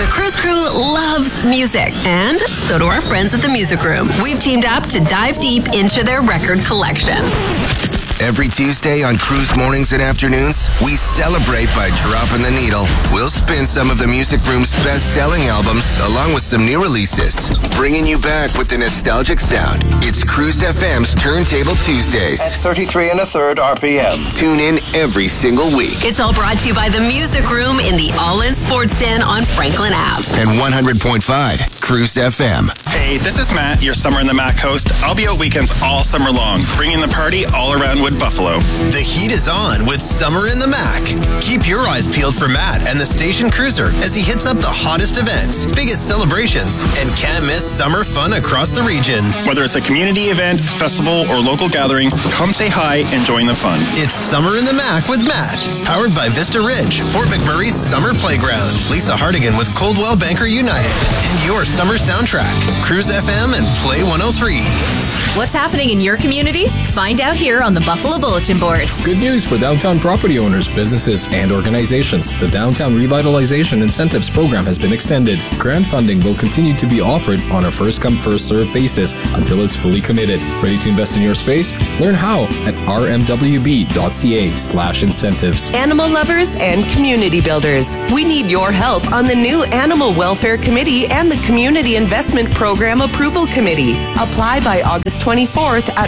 The Cruise Crew loves music, and so do our friends at the Music Room. We've teamed up to dive deep into their record collection. Every Tuesday on Cruise Mornings and Afternoons, we celebrate by dropping the needle. We'll spin some of the Music Room's best-selling albums, along with some new releases, bringing you back with the nostalgic sound. It's Cruise FM's Turntable Tuesdays. At 33 1/3 RPM. Tune in every single week. It's all brought to you by the Music Room in the All-In Sports Den on Franklin Ave. And 100.5 Cruise FM. Hey, this is Matt, your Summer in the Mac host. I'll be out weekends all summer long, bringing the party all around Wood Buffalo. The heat is on with Summer in the Mac. Keep your eyes peeled for Matt and the station cruiser as he hits up the hottest events, biggest celebrations, and can't miss summer fun across the region. Whether it's a community event, festival, or local gathering, come say hi and join the fun. It's Summer in the Mac with Matt, powered by Vista Ridge, Fort McMurray's summer playground, Lisa Hardigan with Coldwell Banker United, and your summer soundtrack, Cruise FM and Play 103. What's happening in your community? Find out here on the Buffalo Bulletin Board. Good news for downtown property owners, businesses, and organizations. The Downtown Revitalization Incentives Program has been extended. Grant funding will continue to be offered on a first-come, first-served basis until it's fully committed. Ready to invest in your space? Learn how at rmwb.ca/incentives. Animal lovers and community builders, we need your help on the new Animal Welfare Committee and the Community Investment Program Approval Committee. Apply by August 24th at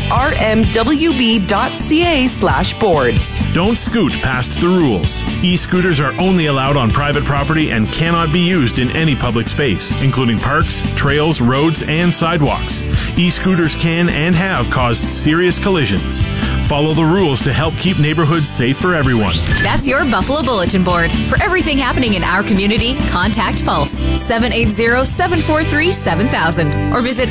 rmwb.ca/boards. Don't scoot past the rules. E-scooters are only allowed on private property and cannot be used in any public space, including parks, trails, roads, and sidewalks. E-scooters can and have caused serious collisions. Follow the rules to help keep neighborhoods safe for everyone. That's your Buffalo Bulletin Board. For everything happening in our community, contact Pulse 780-743-7000 or visit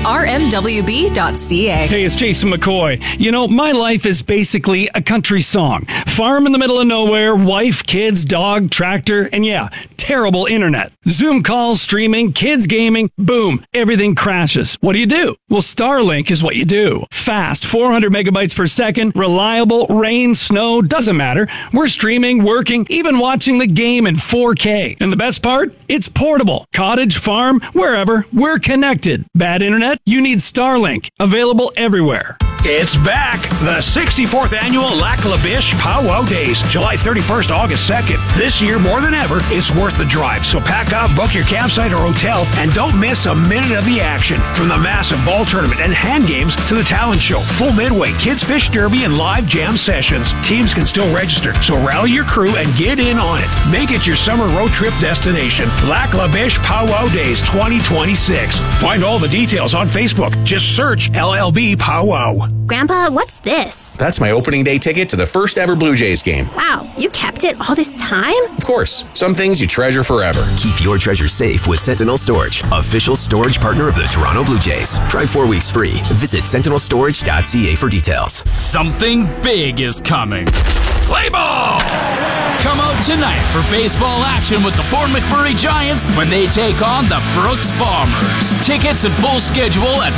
rmwb.ca. Hey, it's Jason McCoy. You know, my life is basically a country song. Farm in the middle of nowhere, wife, kids, dog, tractor, and yeah, terrible internet. Zoom calls, streaming, kids gaming, boom, everything crashes. What do? Well, Starlink is what you do. Fast, 400 megabytes per second, reliable, rain, snow, doesn't matter. We're streaming, working, even watching the game in 4K. And the best part? It's portable. Cottage, farm, wherever, we're connected. Bad internet? You need Starlink. Available everywhere. It's back! The 64th Annual Lac La Biche Powwow Days, July 31st, August 2nd. This year, more than ever, it's worth the drive. So pack up, book your campsite or hotel, and don't miss a minute of the action. From the massive ball tournament and hand games to the talent show, full midway, kids fish derby, and live jam sessions. Teams can still register, so rally your crew and get in on it. Make it your summer road trip destination. Lac La Biche Powwow Days 2026. Find all the details on Facebook. Just search LLB Powwow. Grandpa, what's this? That's my opening day ticket to the first ever Blue Jays game. Wow, you kept it all this time? Of course. Some things you treasure forever. Keep your treasure safe with Sentinel Storage, official storage partner of the Toronto Blue Jays. Try 4 weeks free. Visit sentinelstorage.ca for details. Something big is coming. Play ball! Come out tonight for baseball action with the Fort McMurray Giants when they take on the Brooks Bombers. Tickets and full schedule at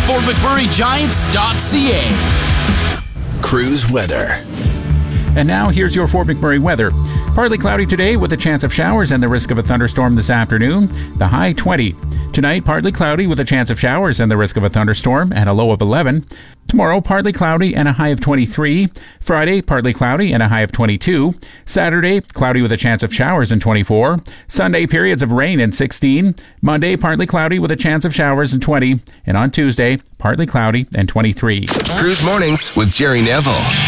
fortmcmurraygiants.ca. Cruise weather. And now here's your Fort McMurray weather. Partly cloudy today with a chance of showers and the risk of a thunderstorm this afternoon. The high 20. Tonight, partly cloudy with a chance of showers and the risk of a thunderstorm and a low of 11. Tomorrow, partly cloudy and a high of 23. Friday, partly cloudy and a high of 22. Saturday, cloudy with a chance of showers and 24. Sunday, periods of rain and 16. Monday, partly cloudy with a chance of showers and 20. And on Tuesday, partly cloudy and 23. Cruise Mornings with Jerry Neville.